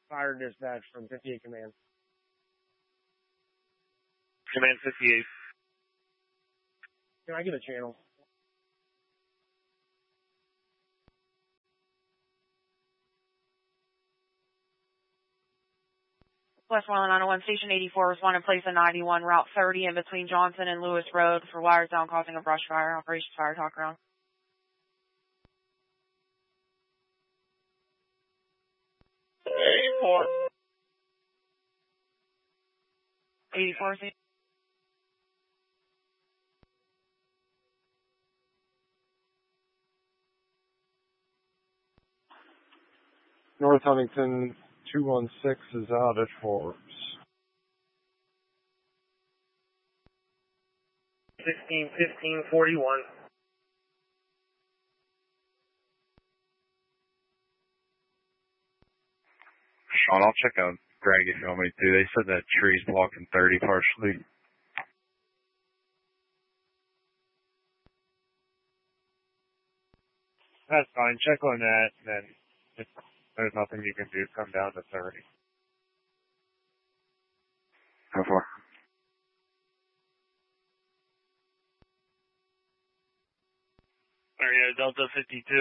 Fire dispatch from 58 Command. Command 58. Can I get a channel? Westmoreland 901, Station 84, responded place at 91, Route 30, in between Johnson and Lewis Road for wires down causing a brush fire. Operations Fire Talk around. 84. 84, North Huntington 216 is out at Forbes. 16-15-41. Sean, I'll check out Greg if you want me to. They said that tree's blocking 30 partially. That's fine. Check on that, and then if there's nothing you can do, come down to 30. How far? Area Delta 52.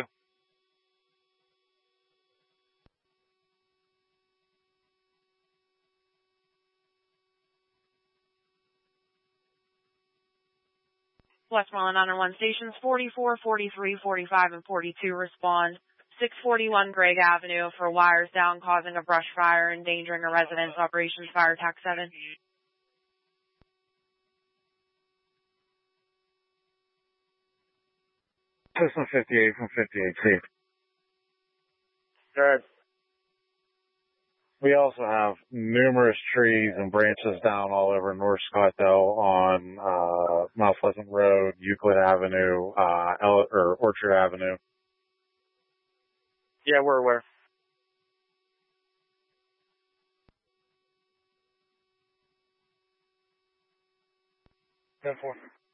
Westmoreland 901, Stations 44, 43, 45, and 42 respond. 641 Gregg Avenue for wires down causing a brush fire, endangering a residence. Operations Fire Tac 7. Cessna 58 from 58C. Good. We also have numerous trees and branches down all over North Scottsdale on Mount Pleasant Road, Euclid Avenue, or Orchard Avenue. Yeah, we're aware. 10-4.